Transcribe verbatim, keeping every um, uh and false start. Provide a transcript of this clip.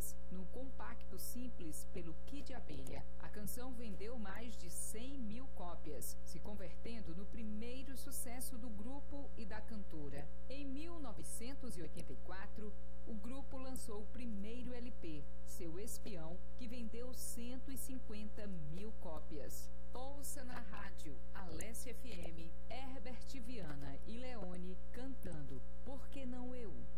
cópias no compacto simples pelo Kid Abelha. A canção vendeu mais de cem mil cópias, se convertendo no primeiro sucesso do grupo e da cantora. Em mil novecentos e oitenta e quatro, o grupo lançou o primeiro L P, Seu Espião, que vendeu cento e cinquenta mil cópias. Ouça na rádio Alessia F M, Herbert Viana e Leone cantando Por Que Não Eu?